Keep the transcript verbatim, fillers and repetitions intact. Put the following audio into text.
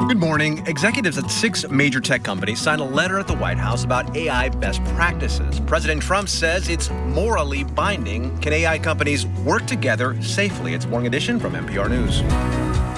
Good morning. Executives at six major tech companies signed a letter at the White House about A I best practices. President Trump says it's morally binding. Can A I companies work together safely? It's Morning Edition from N P R News.